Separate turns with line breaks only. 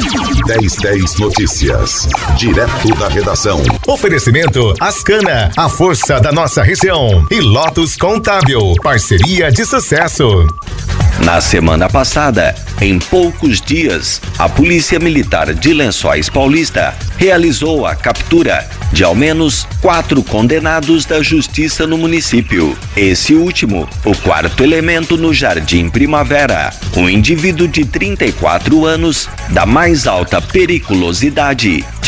1010 Notícias, direto da redação.
Oferecimento Ascana, a força da nossa região. E Lotus Contábil, parceria de sucesso.
Na semana passada, em poucos dias, a Polícia Militar de Lençóis Paulista realizou a captura de ao menos 4 condenados da justiça no município. Esse último, o 4º elemento no Jardim Primavera, um indivíduo de 34 anos da mais alta periculosidade.